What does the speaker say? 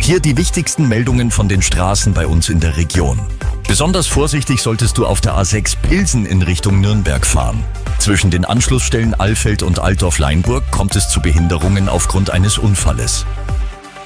Hier die wichtigsten Meldungen von den Straßen bei uns in der Region. Besonders vorsichtig solltest du auf der A6 Pilsen in Richtung Nürnberg fahren. Zwischen den Anschlussstellen Alfeld und Altdorf-Leinburg kommt es zu Behinderungen aufgrund eines Unfalles.